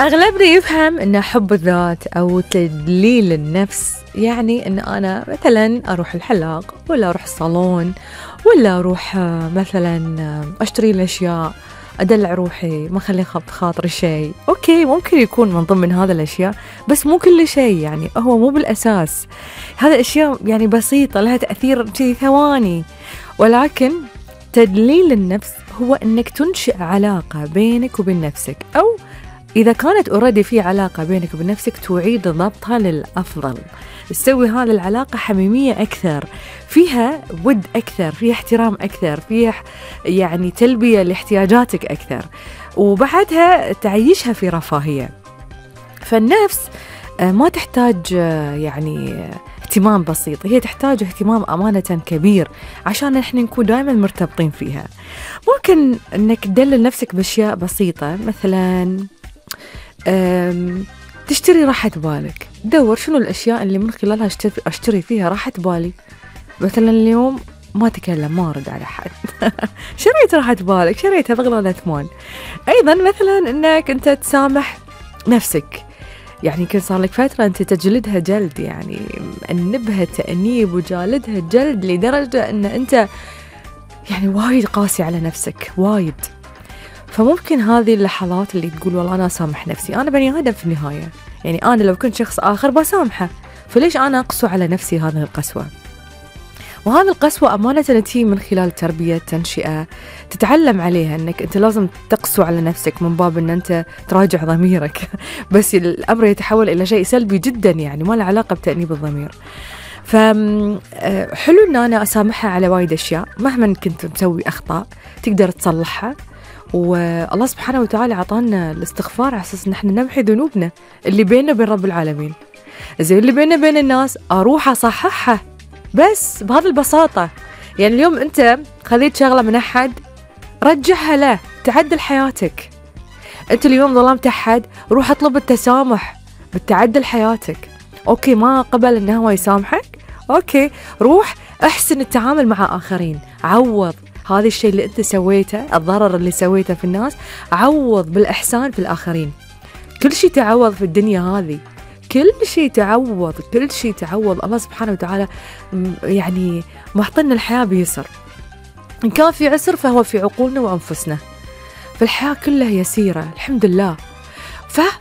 أغلبنا يفهم أن حب الذات أو تدليل النفس يعني أن أنا مثلا أروح الحلاق ولا أروح الصالون ولا أروح مثلا أشتري الأشياء، أدلع روحي، ما خلي خاطري شيء. أوكي، ممكن يكون من ضمن هذا الأشياء، بس مو كل شيء، يعني هو مو بالأساس. هذا أشياء يعني بسيطة لها تأثير في ثواني، ولكن تدليل النفس هو أنك تنشئ علاقة بينك وبين نفسك، أو إذا كانت أوريدي في علاقة بينك وبين نفسك تعيد ضبطها للأفضل، تسوي هذه العلاقة حميمية أكثر، فيها ود أكثر، فيها احترام أكثر، فيها يعني تلبية لاحتياجاتك أكثر، وبعدها تعيشها في رفاهية. فالنفس ما تحتاج يعني اهتمام بسيط، هي تحتاج اهتمام أمانة كبير عشان نحن نكون دائما مرتبطين فيها. ممكن أنك تدلل نفسك بأشياء بسيطة، مثلا تشتري راحة بالك، دور شنو الأشياء اللي من خلالها أشتري فيها راحة بالي. مثلا اليوم ما تكلم، ما أرد على حد شريت راحة بالك، شريتها بغلى ثمان. أيضا مثلا أنك أنت تسامح نفسك، يعني كان صار لك فترة أنت تجلدها جلد، يعني أنبها تأنيب وجالدها جلد لدرجة أن أنت يعني وايد قاسي على نفسك وايد. فممكن هذه اللحظات اللي تقول والله أنا أسامح نفسي، أنا بني آدم في النهاية، يعني أنا لو كنت شخص آخر بسامحه، فليش أنا أقسو على نفسي هذه القسوة؟ وهذه القسوة أمانة تأتي من خلال تربية، تنشئة، تتعلم عليها أنك أنت لازم تقسو على نفسك من باب أن أنت تراجع ضميرك بس الأمر يتحول إلى شيء سلبي جدا، يعني ما له علاقة بتأنيب الضمير. فحلو أن أنا أسامحها على وايد أشياء، مهما كنت مسوي أخطاء تقدر تصلحها، والله سبحانه وتعالى عطانا الاستغفار على أساس نحن نمحي ذنوبنا اللي بيننا وبين رب العالمين. زي اللي بيننا وبين الناس أروح أصححها، بس بهذه البساطة. يعني اليوم أنت خذيت شغلة من أحد، رجعها له، تعدل حياتك. أنت اليوم ظلمت أحد، روح أطلب التسامح، بتعدل حياتك. أوكي، ما قبل أنه هو يسامحك، أوكي، روح أحسن التعامل مع آخرين، عوض هذا الشيء اللي أنت سويته، الضرر اللي سويته في الناس، عوض بالإحسان في الآخرين. كل شيء تعوض في الدنيا هذه، كل شيء تعوض، كل شيء تعوض. الله سبحانه وتعالى يعني محطنا الحياة بيسر، إن كان في عسر فهو في عقولنا وأنفسنا، فالحياة كلها يسيرة الحمد لله.